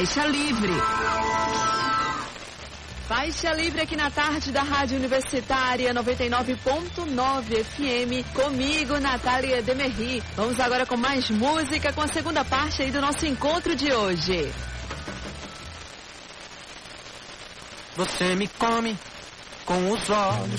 Faixa Livre. Faixa Livre aqui na tarde da Rádio Universitária 99.9 FM. Comigo, Natália Demerri. Vamos agora com mais música, com a segunda parte aí do nosso encontro de hoje. Você me come com os olhos,